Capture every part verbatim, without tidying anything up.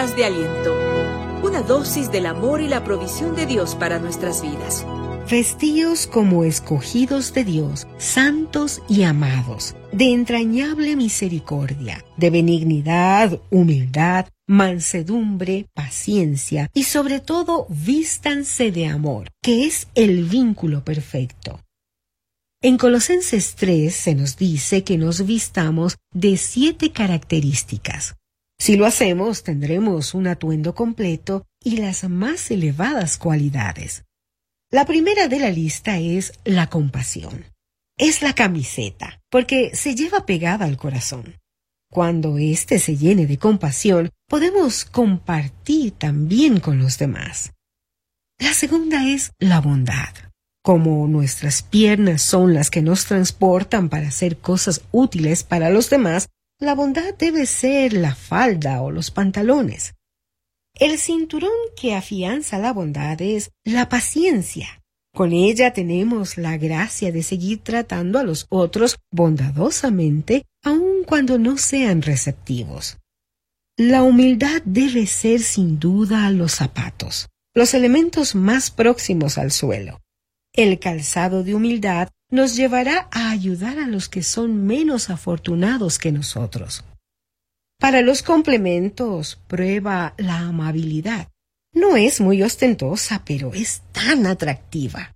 Palabras de aliento. Una dosis del amor y la provisión de Dios para nuestras vidas. Vestíos como escogidos de Dios, santos y amados, de entrañable misericordia, de benignidad, humildad, mansedumbre, paciencia y sobre todo vístanse de amor, que es el vínculo perfecto. En Colosenses tres se nos dice que nos vistamos de siete características. Si lo hacemos, tendremos un atuendo completo y las más elevadas cualidades. La primera de la lista es la compasión. Es la camiseta, porque se lleva pegada al corazón. Cuando éste se llene de compasión, podemos compartir también con los demás. La segunda es la bondad. Como nuestras piernas son las que nos transportan para hacer cosas útiles para los demás, la bondad debe ser la falda o los pantalones. El cinturón que afianza la bondad es la paciencia. Con ella tenemos la gracia de seguir tratando a los otros bondadosamente, aun cuando no sean receptivos. La humildad debe ser sin duda los zapatos, los elementos más próximos al suelo. El calzado de humildad nos llevará a ayudar a los que son menos afortunados que nosotros. Para los complementos, prueba la amabilidad. No es muy ostentosa, pero es tan atractiva.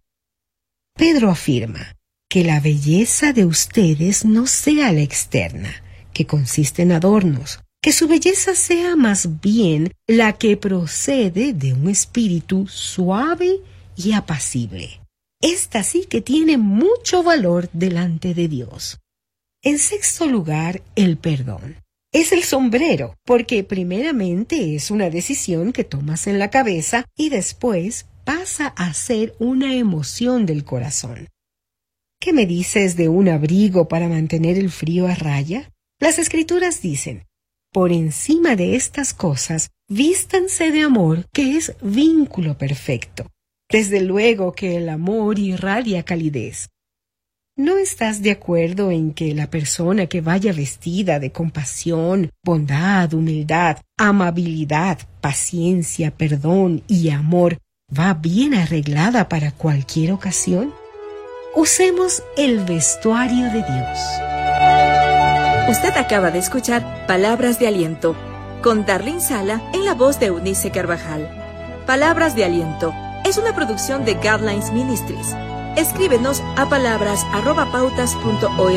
Pedro afirma que la belleza de ustedes no sea la externa, que consiste en adornos, que su belleza sea más bien la que procede de un espíritu suave y apacible. Esta sí que tiene mucho valor delante de Dios. En sexto lugar, el perdón. Es el sombrero, porque primeramente es una decisión que tomas en la cabeza y después pasa a ser una emoción del corazón. ¿Qué me dices de un abrigo para mantener el frío a raya? Las Escrituras dicen, por encima de estas cosas, vístanse de amor, que es vínculo perfecto. Desde luego que el amor irradia calidez. ¿No estás de acuerdo en que la persona que vaya vestida de compasión, bondad, humildad, amabilidad, paciencia, perdón y amor va bien arreglada para cualquier ocasión? Usemos el vestuario de Dios. Usted acaba de escuchar Palabras de Aliento con Darlene Sala en la voz de Eunice Carvajal. Palabras de Aliento es una producción de Guidelines Ministries. Escríbenos a palabras arroba pautas punto org